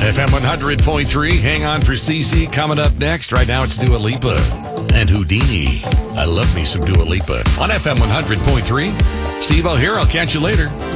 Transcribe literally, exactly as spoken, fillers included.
F M one hundred point three, hang on for Cece. Coming up next, right now it's Dua Lipa and Houdini. I love me some Dua Lipa. On F M one hundred point three, Steve O'Hare, I'll catch you later.